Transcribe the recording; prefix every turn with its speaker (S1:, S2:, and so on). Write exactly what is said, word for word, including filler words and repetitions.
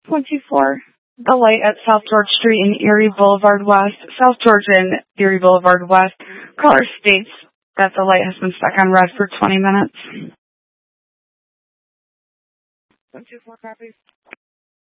S1: twenty-four. The light at South George Street and Erie Boulevard West, South George and Erie Boulevard West. Caller states that the light has been stuck on red for twenty minutes. twenty-four copies.